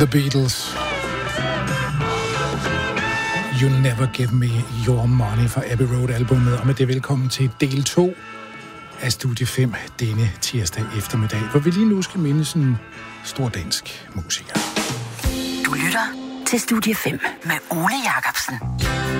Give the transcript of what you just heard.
The Beatles. You Never Give Me Your Money fra Abbey Road-albummet, og med det velkommen til del 2 af Studie 5 denne tirsdag eftermiddag, hvor vi lige nu skal mindes en stor dansk musiker. Du lytter til Studie 5 med Ole Jacobsen.